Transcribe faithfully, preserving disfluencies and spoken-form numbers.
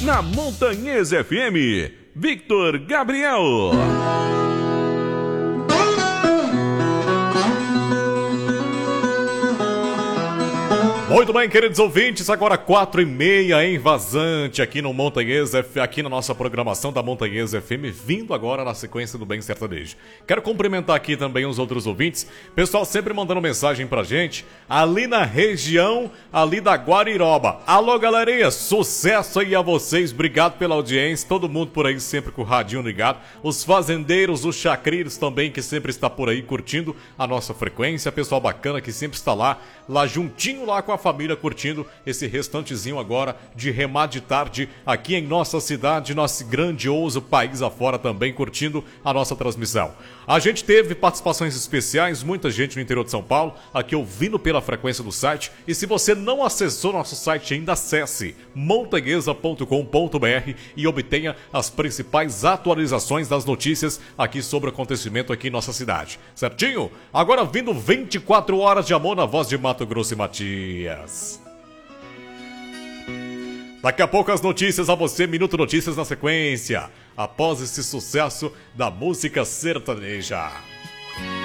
Na Montanhesa F M, Victor Gabriel. Muito bem, queridos ouvintes, agora quatro e meia em Vazante, aqui no Montanhesa F M, aqui na nossa programação da Montanhesa F M, vindo agora na sequência do Bem Sertanejo. Quero cumprimentar aqui também os outros ouvintes, pessoal sempre mandando mensagem pra gente, ali na região, ali da Guariroba. Alô, galerinha, sucesso aí a vocês, obrigado pela audiência, todo mundo por aí sempre com o radinho ligado, os fazendeiros, os chacreiros também, que sempre está por aí curtindo a nossa frequência, pessoal bacana que sempre está lá, lá juntinho lá com a família curtindo esse restantezinho agora de remar de tarde aqui em nossa cidade, nosso grandioso país afora também curtindo a nossa transmissão. A gente teve participações especiais, muita gente no interior de São Paulo, aqui ouvindo pela frequência do site, e se você não acessou nosso site ainda, acesse montanhesa ponto com ponto br e obtenha as principais atualizações das notícias aqui sobre o acontecimento aqui em nossa cidade. Certinho? Agora vindo vinte e quatro horas de amor na voz de Mato Grosso e Matias. Daqui a pouco as notícias a você, Minuto Notícias na sequência, após esse sucesso da música sertaneja.